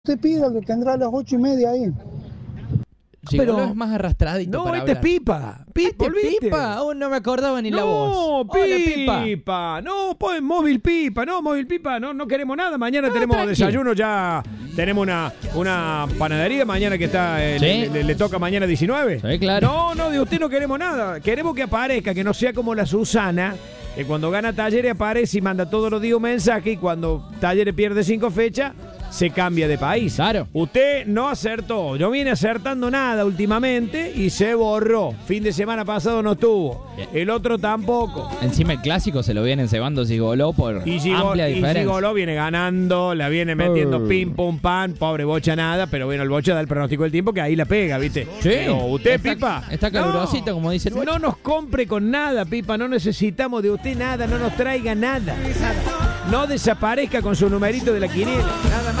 Te pido que tendrá a las 8:30 ahí. Pero Gigolo es más arrastradito no, para este es hablar. Pipa. ¿Este ¿Volviste? Pipa? Oh, no me acordaba ni la No, voz. Hola, Pipa. No, pues móvil Pipa. No queremos nada. Mañana tenemos tranqui. desayuno ya. Tenemos una panadería mañana que está. Sí. Le toca mañana 19. Sí, claro. No, de usted no queremos nada. Queremos que aparezca, que no sea como la Susana, que cuando gana Talleres aparece y manda todos los días un mensaje y cuando Talleres pierde 5 fechas, se cambia de país. Claro. Usted no acertó, no viene acertando nada últimamente y se borró. Fin de semana pasado no estuvo. El otro tampoco. Encima el clásico se lo vienen cebando Gigoló por amplia diferencia. Gigoló viene ganando, la viene metiendo pim, pum, pan. Pobre Bocha nada, pero bueno, el Bocha da el pronóstico del tiempo que ahí la pega, ¿viste? Sí. Pero usted, Está- Pipa. está calurosita, como dice el Bocha. No nos compre con nada, Pipa. No necesitamos de usted nada, no nos traiga nada. No desaparezca con su numerito de la quiniela. Nada más.